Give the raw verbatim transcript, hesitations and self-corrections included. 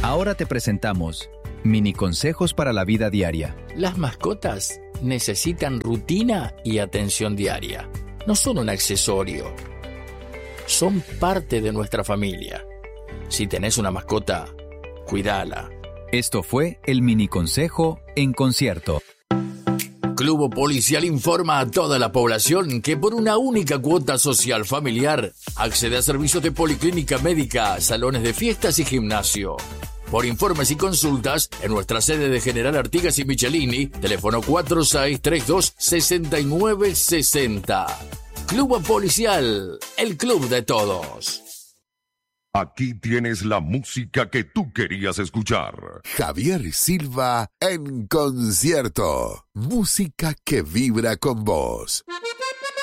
Ahora te presentamos mini consejos para la vida diaria. Las mascotas necesitan rutina y atención diaria. No son un accesorio. Son parte de nuestra familia. Si tenés una mascota, cuídala. Esto fue el mini consejo en concierto. Club Policial informa a toda la población que por una única cuota social familiar accede a servicios de policlínica médica, salones de fiestas y gimnasio. Por informes y consultas, en nuestra sede de General Artigas y Michelini, teléfono cuatro seis tres dos, seis nueve seis cero. Club Policial, el club de todos. Aquí tienes la música que tú querías escuchar. Javier Silva en concierto. Música que vibra con vos.